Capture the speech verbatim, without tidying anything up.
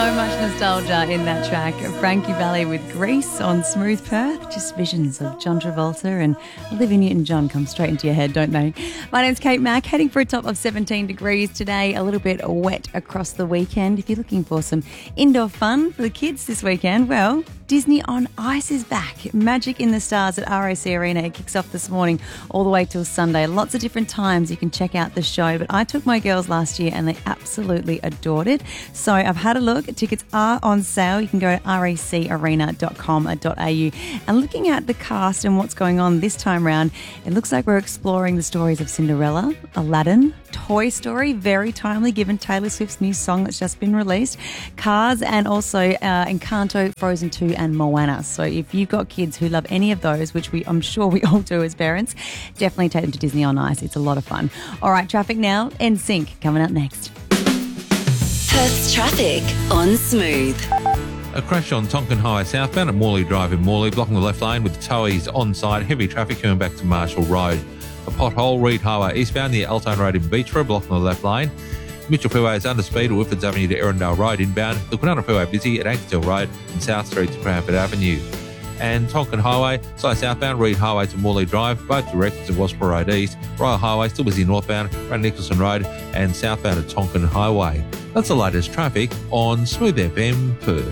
So much nostalgia in that track. Frankie Valli with Grease on Smooth Perth. Just visions of John Travolta and Olivia Newton-John come straight into your head, don't they? My name's Kate Mack, heading for a top of seventeen degrees today. A little bit wet across the weekend. If you're looking for some indoor fun for the kids this weekend, well, Disney on Ice is back. Magic in the Stars at R A C Arena. It kicks off this morning all the way till Sunday. Lots of different times you can check out the show. But I took my girls last year and they absolutely adored it. So I've had a look. Tickets are on sale. You can go to r a c arena dot com dot a u. And looking at the cast and what's going on this time round, it looks like we're exploring the stories of Cinderella, Aladdin, Toy Story, very timely given Taylor Swift's new song that's just been released, Cars, and also uh, Encanto, Frozen two and Moana. So if you've got kids who love any of those, which we I'm sure we all do as parents, definitely take them to Disney on Ice. It's a lot of fun. All right, traffic now. N Sync coming up next. Perth's traffic on Smooth. A crash on Tonkin Highway southbound at Morley Drive in Morley, blocking the left lane with towies on site. Heavy traffic coming back to Marshall Road. A pothole, Reed Highway eastbound near Altone Road in Beechborough, blocking the left lane. Mitchell Freeway is under speed at Whiffords Avenue to Erindale Road inbound. The Quinana Freeway busy at Ankersdale Road and South Street to Cranford Avenue. And Tonkin Highway, slightly southbound, Reed Highway to Morley Drive, both directions of Wasper Road East. Royal Highway still busy northbound, around Nicholson Road and southbound at Tonkin Highway. That's the latest traffic on Smooth F M Perth.